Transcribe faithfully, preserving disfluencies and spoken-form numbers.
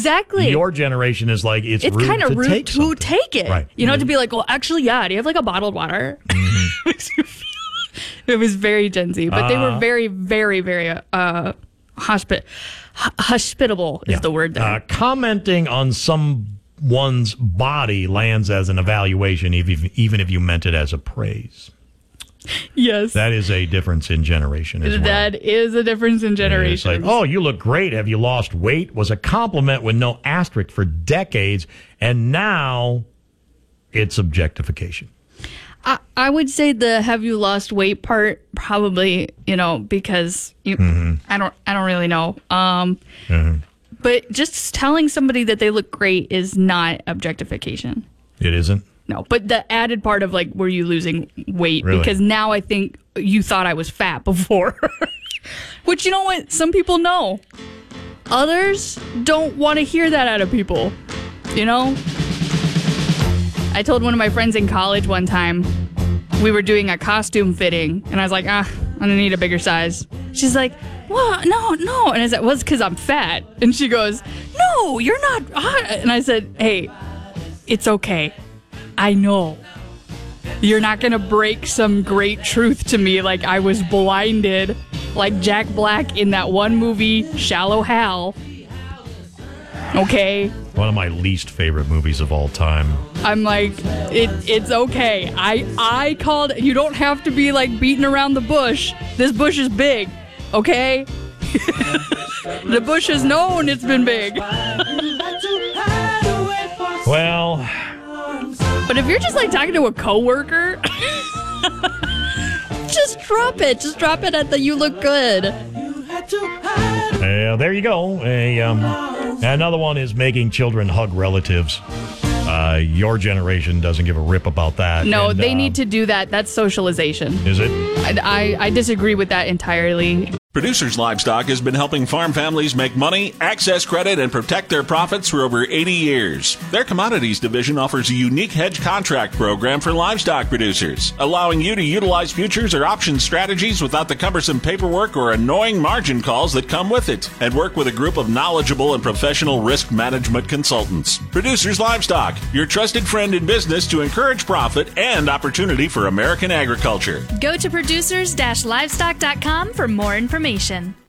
Exactly. Your generation is like, it's, it's rude kind of to rude take to something. take it. Right. You know, Mm-hmm. to be like, well, actually, yeah, do you have like a bottled water? Mm-hmm. It was very Gen Z, but uh, they were very, very, very uh, hospi- hospitable is yeah. the word there. Uh, commenting on someone's body lands as an evaluation, even even if you meant it as a praise. Yes. That is a difference in generation as well. That is a difference in generation. It's like, oh, you look great. Have you lost weight? Was a compliment with no asterisk for decades, and now it's objectification. I, I would say the have you lost weight part probably, you know, because you, mm-hmm. I don't I don't really know. Um, mm-hmm. But just telling somebody that they look great is not objectification. It isn't? No, but the added part of like, were you losing weight? Really? Because now I think you thought I was fat before. Which, you know what? Some people know. Others don't want to hear that out of people. You know? I told one of my friends in college one time, we were doing a costume fitting, and I was like, ah, I'm going to need a bigger size. She's like, what? No, no. And I said, well, it's because I'm fat. And she goes, no, you're not hot. And I said, hey, it's okay. I know. You're not going to break some great truth to me like I was blinded, like Jack Black in that one movie, Shallow Hal. Okay? One of my least favorite movies of all time. I'm like, it, it's okay. I, I called, you don't have to be like beating around the bush. This bush is big, okay? The bush has known it's been big. Well... But if you're just like talking to a coworker, just drop it. Just drop it at the you look good. Uh, there you go. A, um, another one is making children hug relatives. Uh, your generation doesn't give a rip about that. No, and, they uh, need to do that. That's socialization. Is it? I, I, I disagree with that entirely. Producers Livestock has been helping farm families make money, access credit, and protect their profits for over eighty years. Their commodities division offers a unique hedge contract program for livestock producers, allowing you to utilize futures or option strategies without the cumbersome paperwork or annoying margin calls that come with it, and work with a group of knowledgeable and professional risk management consultants. Producers Livestock, your trusted friend in business to encourage profit and opportunity for American agriculture. Go to producers dash livestock dot com for more information.